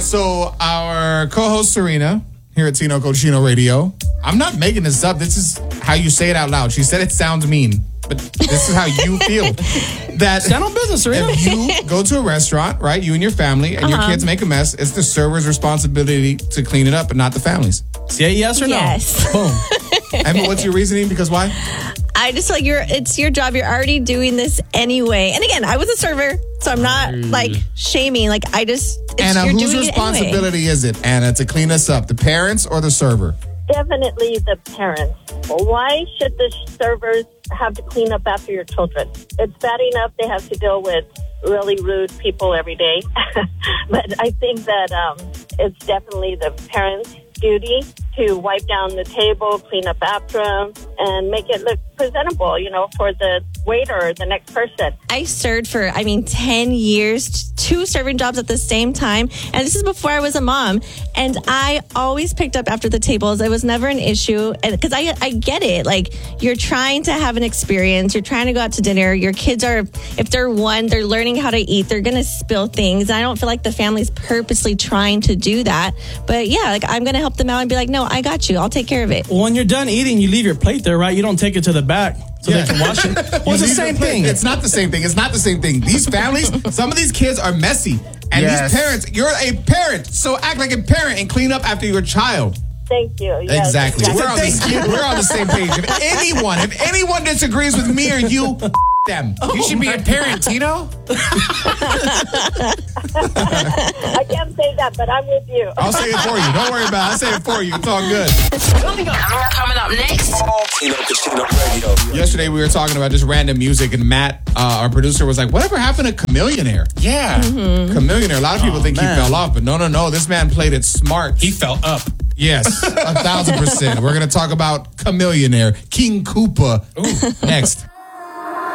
So our co-host Serena here at Tino Cochino Radio. I'm not making this up. This is how you say it out loud. She said it sounds mean, but this is how you feel. That stand on business, Serena. If you go to a restaurant, right, you and your family, and your kids make a mess, it's the server's responsibility to clean it up, and not the family's. Say yes or no? Yes. Boom. Emma, what's your reasoning? Because why? I just feel like it's your job. You're already doing this anyway. And again, I was a server, so I'm not like shaming. Like Anna, you're whose doing responsibility is it, Anna, to clean us up? The parents or the server? Definitely the parents. Why should the servers have to clean up after your children? It's bad enough they have to deal with really rude people every day. But I think that it's definitely the parents' duty to wipe down the table, clean up after them, and make it look presentable, for the waiter or the next person. I served for, 10 years, 2 serving jobs at the same time. And this is before I was a mom. And I always picked up after the tables. It was never an issue. And because I get it. Like, you're trying to have an experience. You're trying to go out to dinner. Your kids are, if they're they're learning how to eat. They're going to spill things. And I don't feel like the family's purposely trying to do that. But yeah, I'm going to help them out and be like, no, I got you. I'll take care of it. When you're done eating, you leave your plate there, right? You don't take it to the back so they can wash it. Well, it's the same thing. It's not the same thing. It's not the same thing. These families, some of these kids are messy. And these parents, you're a parent. So act like a parent and clean up after your child. Thank you. Yes, exactly. We're on the same page. If anyone disagrees with me or you, them. You should be a parent, Tino. I can't say that, but I'm with you. I'll say it for you. Don't worry about it. I'll say it for you. It's all good. Coming up next. Tino Cochino Radio. Yesterday we were talking about just random music, and Matt, our producer, was like, whatever happened to Chameleonaire? Yeah. Chameleonaire. A lot of people think he fell off, but no. This man played it smart. He fell up. Yes, 1,000%. We're going to talk about Chameleonaire, King Koopa, next.